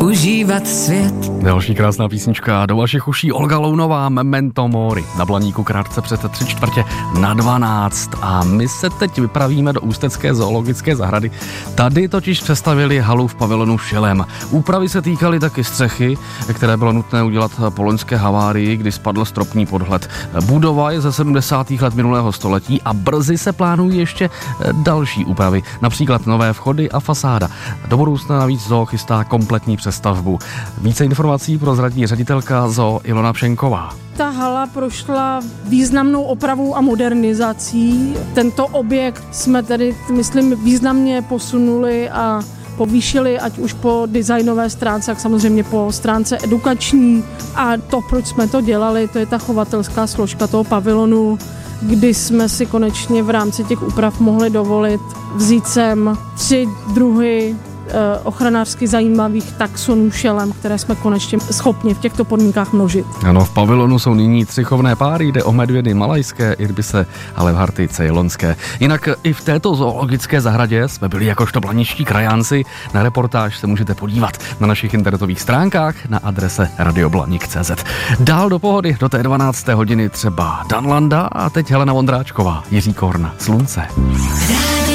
užívat svět. Další krásná písnička do vašich uší, Olga Lounová, Memento Mori. Na Blaníku krátce před 3:45 a my se teď vypravíme do Ústecké zoologické zahrady. Tady totiž přestavili halu v pavilonu Šelem. Úpravy se týkaly taky střechy, které bylo nutné udělat po loňské havárii, kdy spadl stropní podhled. Budova je ze 70. let minulého století a brzy se plánují ještě další úpravy, například nové vchody a fasáda. Do budoucna navíc zoo chystá kompletní přestavbu. Více informací prozradí ředitelka zoo Ilona Pšenková. Ta hala prošla významnou opravou a modernizací. Tento objekt jsme tedy, myslím, významně posunuli a povýšili, ať už po designové stránce, tak samozřejmě po stránce edukační. A to, proč jsme to dělali, to je ta chovatelská složka toho pavilonu, kdy jsme si konečně v rámci těch úprav mohli dovolit vzít sem 3 druhy ochranářsky zajímavých taxonů šelem, které jsme konečně schopni v těchto podmínkách množit. Ano, v pavilonu jsou nyní 3 chovné páry, jde o medvědy malajské, irbise a levharty ceylonské. Jinak i v této zoologické zahradě jsme byli jakožto blaničtí krajánci. Na reportáž se můžete podívat na našich internetových stránkách na adrese radioblanik.cz. Dál do pohody do té 12. hodiny třeba Dan Landa a teď Helena Vondráčková, Jiří Korn, Slunce.